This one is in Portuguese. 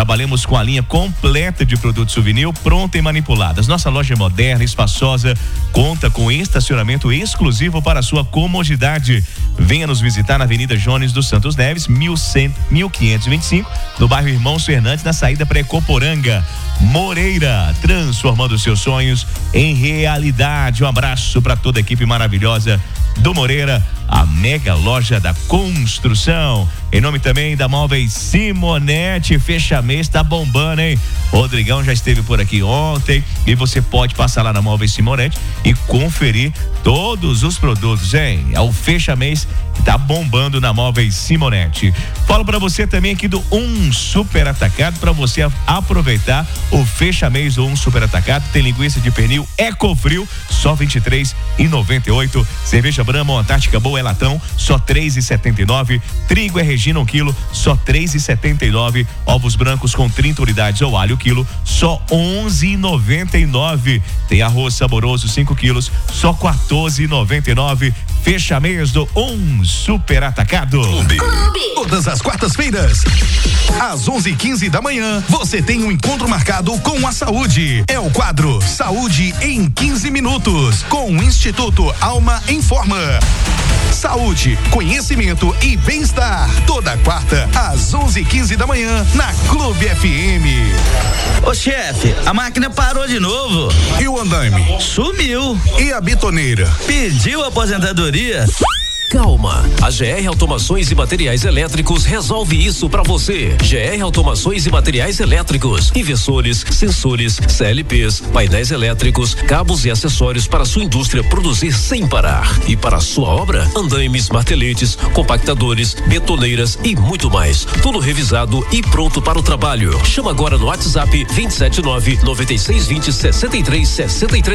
Trabalhamos com a linha completa de produtos souvenir pronta e manipuladas. Nossa loja é moderna, espaçosa, conta com estacionamento exclusivo para sua comodidade. Venha nos visitar na Avenida Jones dos Santos Neves, 1525, no bairro Irmãos Fernandes, na saída para Ecoporanga. Moreira, transformando seus sonhos em realidade. Um abraço para toda a equipe maravilhosa do Moreira, a mega loja da construção. Em nome também da Móveis Simonetti, fecha mês, tá bombando, hein? Rodrigão já esteve por aqui ontem e você pode passar lá na Móveis Simonetti e conferir todos os produtos, hein? É o fecha mês que tá bombando na Móveis Simonetti. Falo pra você também aqui do Super Atacado, pra você aproveitar o fecha mês do Super Atacado. Tem linguiça de pernil Ecofrio, só R$23,98. Cerveja Brahma Antártica Boa é latão, só R$3,79. Trigo é Regina 1 quilo, só R$3,79. Ovos brancos com 30 unidades ou alho quilo, só R$11,99. Tem arroz saboroso 5 quilos, só R$14,99. Fecha mês do Super Atacado. Clube. Todas as quartas-feiras, às 11h15 da manhã, você tem um encontro marcado com a saúde. É o quadro Saúde em 15 minutos, com o Instituto Alma Informa. Saúde, conhecimento e bem-estar. Toda quarta, às 11h15 da manhã, na Clube FM. Ô chefe, a máquina parou de novo. E o andaime? Sumiu. E a bitoneira? Pediu aposentadoria? Calma, a GR Automações e Materiais Elétricos resolve isso pra você. GR Automações e Materiais Elétricos, inversores, sensores, CLPs, painéis elétricos, cabos e acessórios para sua indústria produzir sem parar. E para a sua obra, andaimes, marteletes, compactadores, betoneiras e muito mais. Tudo revisado e pronto para o trabalho. Chama agora no WhatsApp 279 9620 6363.